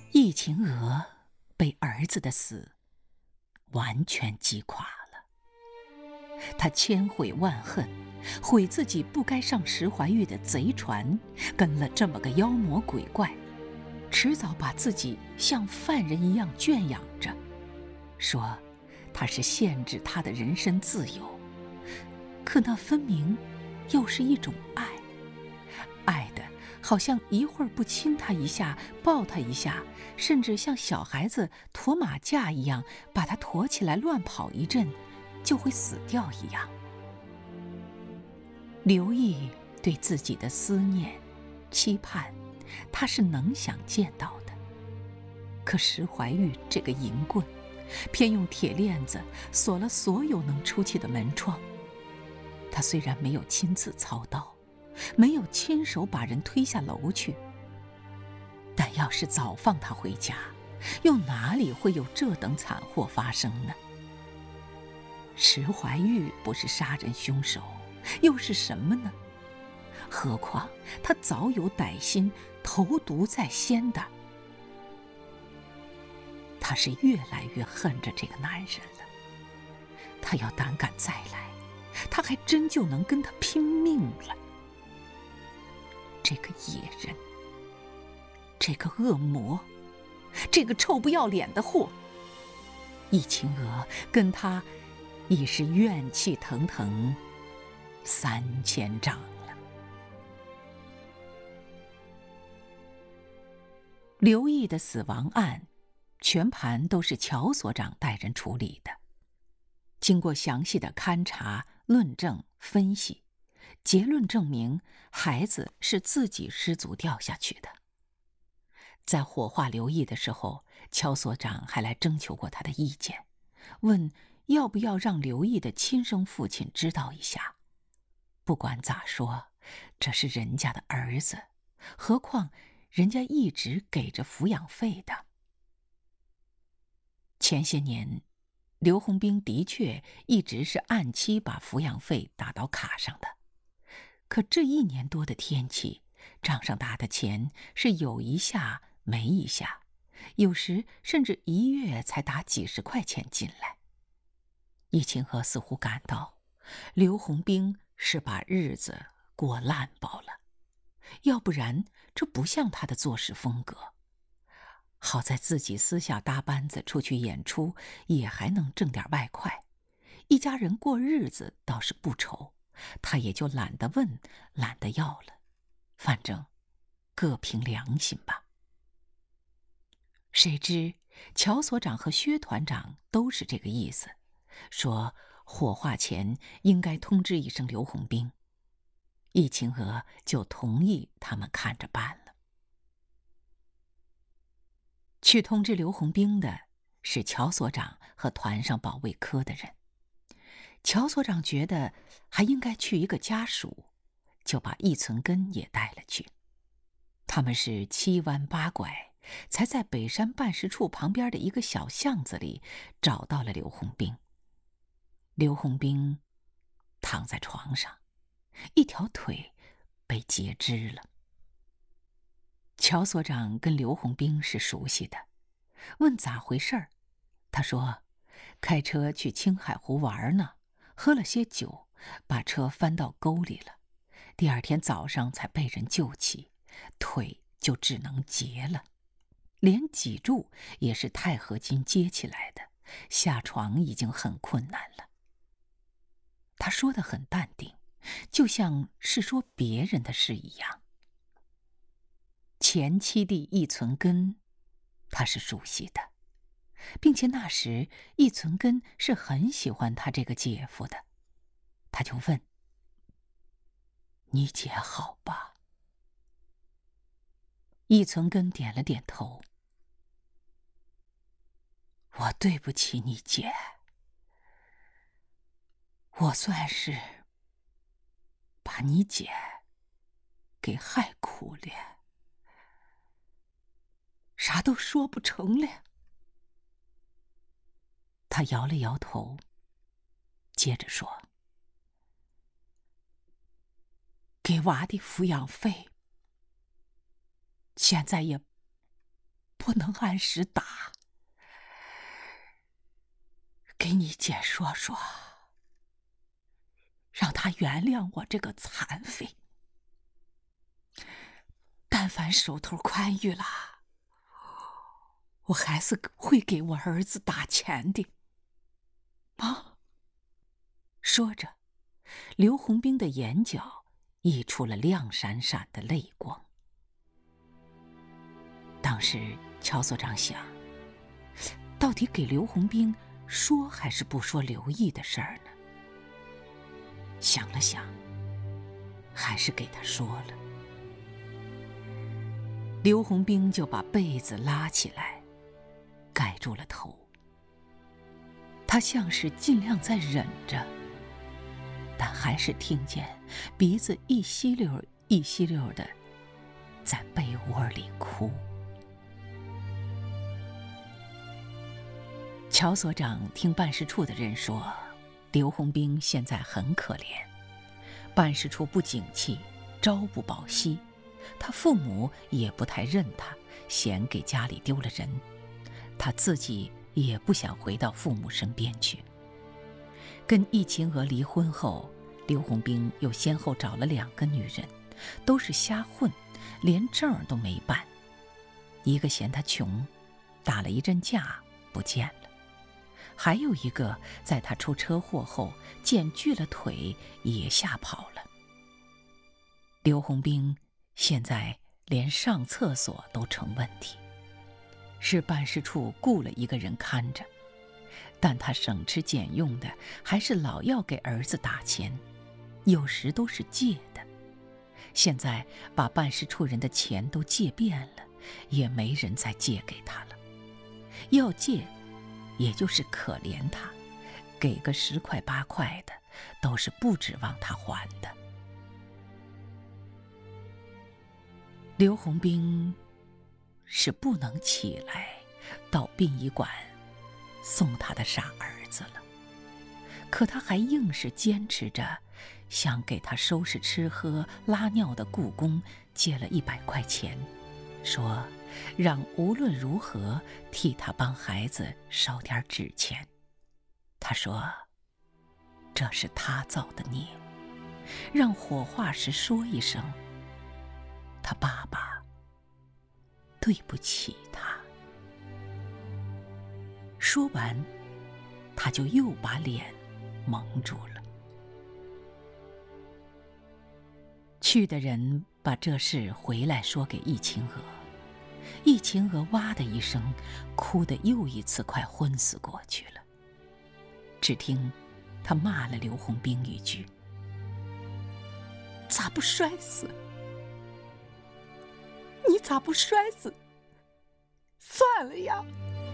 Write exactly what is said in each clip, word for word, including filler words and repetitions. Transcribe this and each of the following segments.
易秦娥被儿子的死完全击垮了，他千悔万恨，悔自己不该上石怀玉的贼船，跟了这么个妖魔鬼怪，迟早把自己像犯人一样圈养着，说他是限制他的人身自由。可那分明又是一种爱，爱的好像一会儿不亲他一下，抱他一下，甚至像小孩子驮马架一样把他驮起来乱跑一阵就会死掉一样。刘毅对自己的思念期盼，他是能想见到的。可石怀玉这个淫棍，偏用铁链子锁了所有能出去的门窗。他虽然没有亲自操刀，没有亲手把人推下楼去，但要是早放他回家，又哪里会有这等惨祸发生呢？石怀玉不是杀人凶手，又是什么呢？何况他早有歹心，投毒在先的。他是越来越恨着这个男人了。他要胆敢再来，他还真就能跟他拼命了。这个野人，这个恶魔，这个臭不要脸的货，易秦娥跟他已是怨气腾腾三千丈了。刘毅的死亡案全盘都是乔所长带人处理的，经过详细的勘查、论证、分析，结论证明孩子是自己失足掉下去的。在火化刘毅的时候，乔所长还来征求过他的意见，问要不要让刘毅的亲生父亲知道一下。不管咋说，这是人家的儿子，何况人家一直给着抚养费的。前些年刘洪兵的确一直是按期把抚养费打到卡上的，可这一年多的天气，账上打的钱是有一下没一下，有时甚至一月才打几十块钱进来。易秦娥似乎感到刘洪兵是把日子过烂饱了，要不然这不像他的做事风格。好在自己私下搭班子出去演出，也还能挣点外快，一家人过日子倒是不愁，他也就懒得问，懒得要了，反正各凭良心吧。谁知乔所长和薛团长都是这个意思，说火化前应该通知一声刘洪兵，易秦娥就同意他们看着办了。去通知刘洪兵的是乔所长和团上保卫科的人。乔所长觉得还应该去一个家属，就把易存根也带了去。他们是七弯八拐，才在北山办事处旁边的一个小巷子里找到了刘洪兵。刘洪兵躺在床上，一条腿被截肢了。乔所长跟刘洪兵是熟悉的，问咋回事儿，他说开车去青海湖玩呢，喝了些酒，把车翻到沟里了，第二天早上才被人救起，腿就只能截了，连脊柱也是钛合金接起来的，下床已经很困难了。他说得很淡定，就像是说别人的事一样。前妻弟易存根他是熟悉的，并且那时易存根是很喜欢他这个姐夫的。他就问：你姐好吧？易存根点了点头。我对不起你姐，我算是把你姐给害苦了，啥都说不成了。他摇了摇头，接着说：给娃的抚养费现在也不不能按时打。给你姐说说，让她原谅我这个残废。但凡手头宽裕了，我还是会给我儿子打钱的。啊！说着，刘洪兵的眼角溢出了亮闪闪的泪光。当时乔所长想，到底给刘洪兵说还是不说刘毅的事儿呢？想了想，还是给他说了。刘洪兵就把被子拉起来，盖住了头。他像是尽量在忍着，但还是听见鼻子一吸溜一吸溜的在被窝里哭。乔所长听办事处的人说，刘洪兵现在很可怜，办事处不景气，朝不保夕，他父母也不太认他，嫌给家里丢了人，他自己也不想回到父母身边去。跟易秦娥离婚后，刘洪兵又先后找了两个女人，都是瞎混，连证都没办。一个嫌他穷，打了一阵架不见了；还有一个在他出车祸后见锯了腿也吓跑了。刘洪兵现在连上厕所都成问题，是办事处雇了一个人看着，但他省吃俭用的，还是老要给儿子打钱，有时都是借的。现在把办事处人的钱都借遍了，也没人再借给他了。要借，也就是可怜他，给个十块八块的，都是不指望他还的。刘洪兵是不能起来到殡仪馆送他的傻儿子了，可他还硬是坚持着，想给他收拾吃喝拉尿的雇工借了一百块钱，说让无论如何替他帮孩子烧点纸钱。他说这是他造的孽，让火化时说一声，他爸爸对不起他。说完，他就又把脸蒙住了。去的人把这事回来说给易秦娥，易秦娥哇的一声，哭得又一次快昏死过去了。只听他骂了刘洪兵一句：“咋不摔死？你咋不摔死？算了呀！”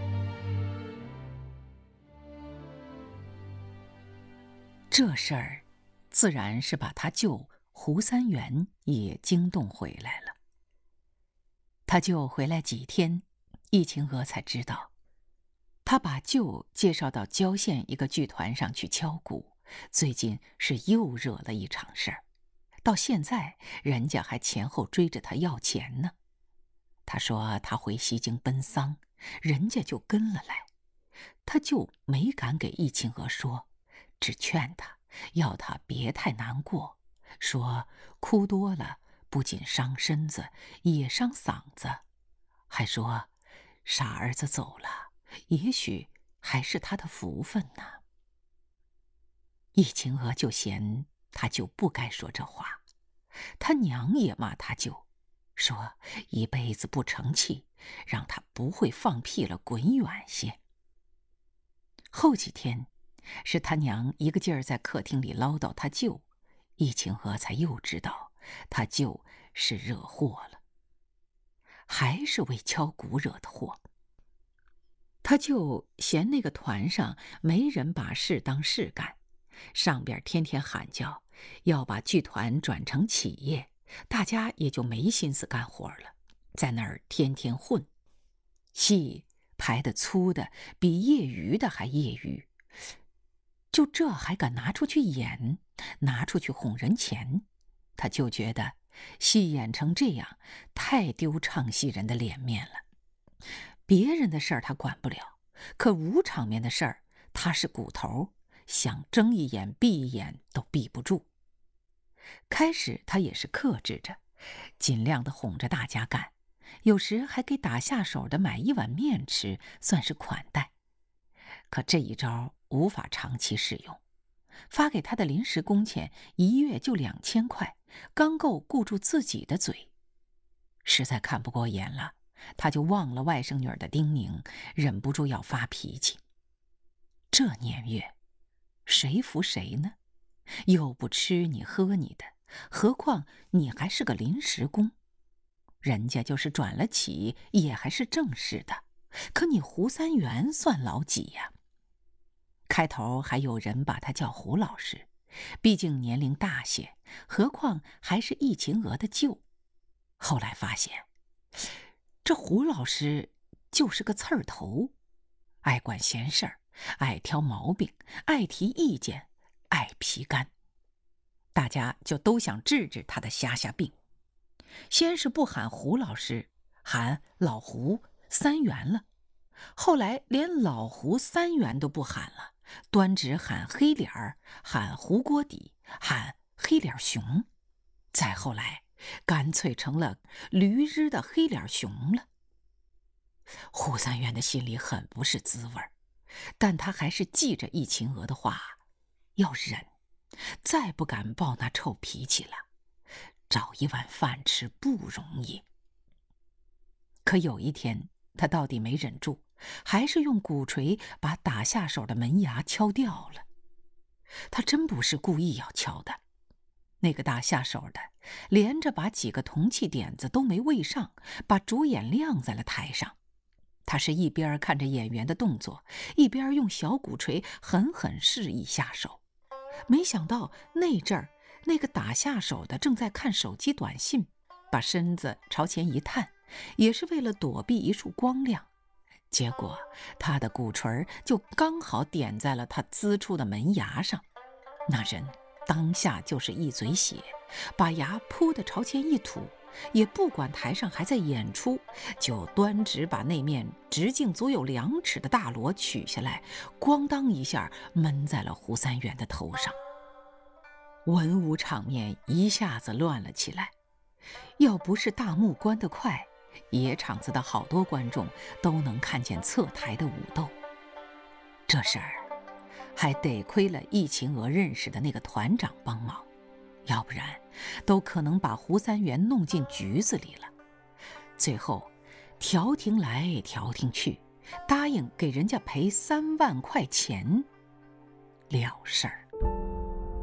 这事儿自然是把他舅胡三元也惊动回来了。他舅回来几天，易秦娥才知道，他把舅介绍到郊县一个剧团上去敲鼓，最近是又惹了一场事儿，到现在人家还前后追着他要钱呢。他说他回西京奔丧，人家就跟了来，他就没敢给易秦娥说，只劝他要他别太难过，说哭多了不仅伤身子也伤嗓子，还说傻儿子走了，也许还是他的福分呢。易秦娥就嫌他舅不该说这话，他娘也骂他舅，说一辈子不成器，让他不会放屁了滚远些。后几天是他娘一个劲儿在客厅里唠叨他舅，易秦娥才又知道他舅是惹祸了，还是为敲鼓惹的祸。他舅嫌那个团上没人把事当事干，上边天天喊叫要把剧团转成企业，大家也就没心思干活了，在那儿天天混，戏排得粗的比业余的还业余，就这还敢拿出去演，拿出去哄人钱，他就觉得戏演成这样太丢唱戏人的脸面了。 别人的事儿他管不了，可武场面的事儿他是骨头，想睁一眼闭一眼都闭不住。开始他也是克制着，尽量的哄着大家干，有时还给打下手的买一碗面吃，算是款待。可这一招无法长期适用，发给他的临时工钱一月就两千块，刚够顾住自己的嘴。实在看不过眼了，他就忘了外甥女儿的叮咛，忍不住要发脾气。这年月，谁服谁呢？又不吃你喝你的，何况你还是个临时工，人家就是转了起也还是正式的，可你胡三元算老几呀？开头还有人把他叫胡老师，毕竟年龄大些，何况还是易秦娥的舅。后来发现，这胡老师就是个刺儿头，爱管闲事儿，爱挑毛病，爱提意见，爱皮干。大家就都想治治他的瞎瞎病。先是不喊胡老师，喊老胡、三元了，后来连老胡、三元都不喊了，端直喊黑脸儿，喊胡锅底，喊黑脸熊。再后来干脆成了驴日的黑脸熊了。胡三元的心里很不是滋味，但他还是记着易秦娥的话，要忍，再不敢暴那臭脾气了。找一碗饭吃不容易。可有一天他到底没忍住，还是用鼓槌把打下手的门牙敲掉了。他真不是故意要敲的，那个打下手的连着把几个铜器点子都没喂上，把主演晾在了台上。他是一边看着演员的动作，一边用小鼓槌狠狠示意下手。没想到那阵儿那个打下手的正在看手机短信，把身子朝前一探，也是为了躲避一束光亮。结果他的鼓槌就刚好点在了他呲出的门牙上，那人当下就是一嘴血，把牙噗的朝前一吐，也不管台上还在演出，就端直把那面直径足有两尺的大锣取下来，咣当一下闷在了胡三元的头上。文武场面一下子乱了起来，要不是大幕关得快，野场子的好多观众都能看见侧台的武斗。这事儿还得亏了易秦娥认识的那个团长帮忙，要不然都可能把胡三元弄进局子里了。最后调停来调停去，答应给人家赔三万块钱了事儿。